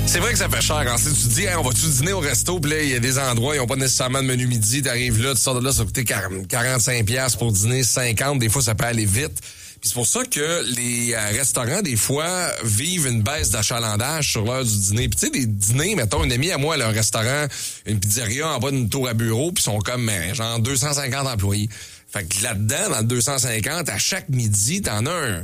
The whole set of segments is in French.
C'est vrai que ça fait cher. Ensuite, tu te dis, hey, on va-tu dîner au resto? Puis là, il y a des endroits, ils n'ont pas nécessairement de menu midi. T'arrives là, tu sors de là, ça va coûter 45$ pour dîner, 50. Des fois, ça peut aller vite. Puis c'est pour ça que les restaurants, des fois, vivent une baisse d'achalandage sur l'heure du dîner. Puis tu sais, des dîners, mettons, une amie à moi, elle a un restaurant, une pizzeria en bas d'une tour à bureau, puis ils sont comme, genre, 250 employés. Fait que là-dedans, dans le 250, à chaque midi, t'en as un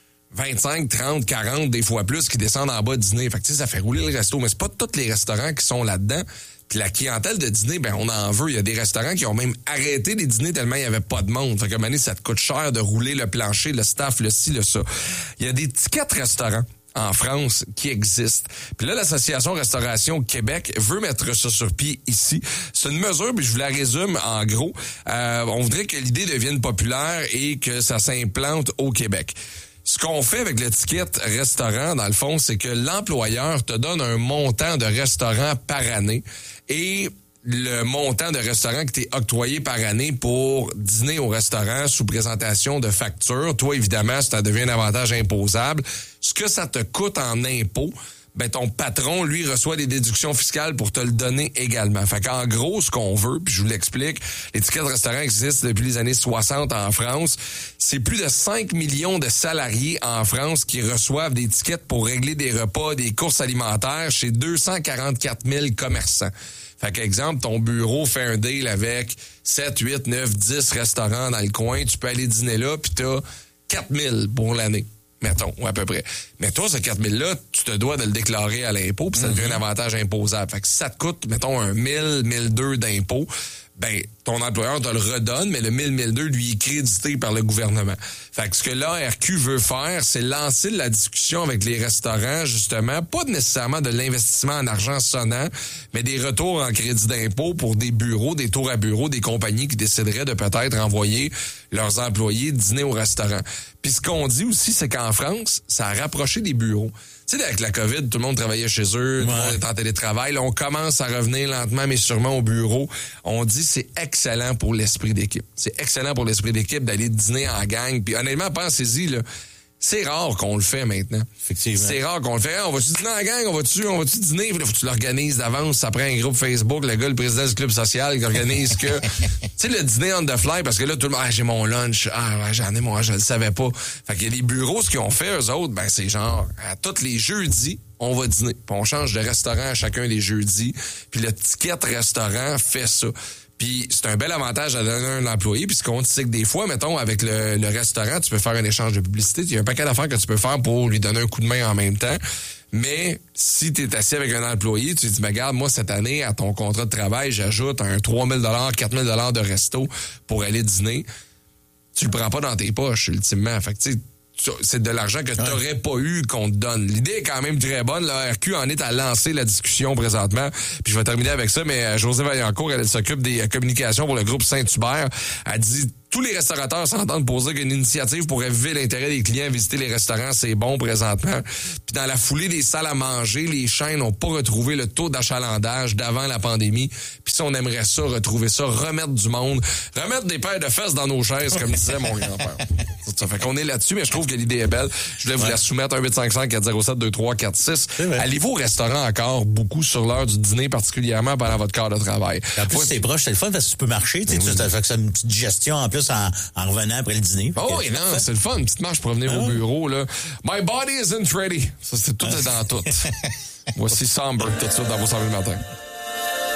25, 30, 40, des fois plus, qui descendent en bas dîner. Fait que tu sais, ça fait rouler le resto. Mais c'est pas tous les restaurants qui sont là-dedans. Puis la clientèle de dîner, ben on en veut. Il y a des restaurants qui ont même arrêté les dîners tellement il n'y avait pas de monde. Fait que à ça te coûte cher de rouler le plancher, le staff, le ci, le ça. Il y a des tickets restaurants en France qui existent. Puis là, l'Association Restauration Québec veut mettre ça sur pied ici. C'est une mesure, puis je vous la résume en gros. On voudrait que l'idée devienne populaire et que ça s'implante au Québec. Ce qu'on fait avec l'étiquette restaurant, dans le fond, c'est que l'employeur te donne un montant de restaurant par année et le montant de restaurant qui t'est octroyé par année pour dîner au restaurant sous présentation de facture. Toi, évidemment, ça devient un avantage imposable. Ce que ça te coûte en impôts, ben ton patron, lui, reçoit des déductions fiscales pour te le donner également. Fait qu'en gros, ce qu'on veut, puis je vous l'explique, l'étiquette restaurant existe depuis les années 60 en France. C'est plus de 5 millions de salariés en France qui reçoivent des tickets pour régler des repas, des courses alimentaires chez 244 000 commerçants. Fait qu'exemple, ton bureau fait un deal avec 7, 8, 9, 10 restaurants dans le coin. Tu peux aller dîner là, puis t'as 4 000 pour l'année. Mettons, ou à peu près. Mais toi, ce 4 000-là, tu te dois de le déclarer à l'impôt, puis ça devient un avantage imposable. Fait que si ça te coûte, mettons, un 1000, 1002 d'impôt, ben, ton employeur te le redonne, mais le 1000, 1002, lui, est crédité par le gouvernement. Fait que ce que l'ARQ veut faire, c'est lancer la discussion avec les restaurants, justement, pas nécessairement de l'investissement en argent sonnant, mais des retours en crédit d'impôt pour des bureaux, des tours à bureaux, des compagnies qui décideraient de peut-être envoyer leurs employés dîner au restaurant. Puis ce qu'on dit aussi, c'est qu'en France, ça a rapproché des bureaux. Tu sais, avec la COVID, tout le monde travaillait chez eux, tout le monde est en télétravail. Là, on commence à revenir lentement, mais sûrement au bureau. On dit c'est excellent pour l'esprit d'équipe. C'est excellent pour l'esprit d'équipe d'aller dîner en gang. Puis honnêtement, pensez-y, là. C'est rare qu'on le fait maintenant. Effectivement. C'est rare qu'on le fait. Hey, on va-tu dîner en gang? On va-tu dîner? Faut que tu l'organises d'avance. Ça prend un groupe Facebook. Le gars, le président du club social, qui organise que... tu sais, le dîner on the fly, parce que là, tout le monde... Ah, j'ai mon lunch. Ah, ouais, j'en ai moi, je le savais pas. Fait que les bureaux, ce qu'ils ont fait, eux autres, ben c'est genre, à tous les jeudis, on va dîner. Puis on change de restaurant à chacun des jeudis. Puis le ticket restaurant fait ça. Puis c'est un bel avantage à donner à un employé. Puis ce qu'on dit, c'est que des fois, mettons, avec le restaurant, tu peux faire un échange de publicité. Il y a un paquet d'affaires que tu peux faire pour lui donner un coup de main en même temps. Mais si tu es assis avec un employé, tu lui dis, mais regarde, moi, cette année, à ton contrat de travail, j'ajoute un 3 000 4 000 de resto pour aller dîner. Tu le prends pas dans tes poches, ultimement. Fait que, tu sais, c'est de l'argent que tu n'aurais pas eu qu'on te donne. L'idée est quand même très bonne. La RQ en est à lancer la discussion présentement. Puis je vais terminer avec ça, mais Josée Vaillancourt, elle s'occupe des communications pour le groupe Saint-Hubert. Elle dit... Tous les restaurateurs s'entendent pour dire qu'une initiative pourrait viver l'intérêt des clients à visiter les restaurants, c'est bon présentement. Puis dans la foulée des salles à manger, les chaînes n'ont pas retrouvé le taux d'achalandage d'avant la pandémie. Puis si on aimerait ça, retrouver ça, remettre du monde, remettre des paires de fesses dans nos chaises, comme disait mon grand-père. Ça fait qu'on est là-dessus, mais je trouve que l'idée est belle. Je voulais vous la soumettre, 1-855-407-2346. Allez-vous au restaurant encore beaucoup sur l'heure du dîner, particulièrement pendant votre quart de travail? En plus, c'est proche, c'est le fun parce que tu peux marcher, tu sais, ça fait que ça une petite digestion en plus en revenant après le dîner. Oh oui, non, c'est le fun. Une petite marche pour revenir au bureau, là. My body isn't ready. Ça, c'est tout dans tout. Voici Somber, tout de suite dans vos 100 000 matin.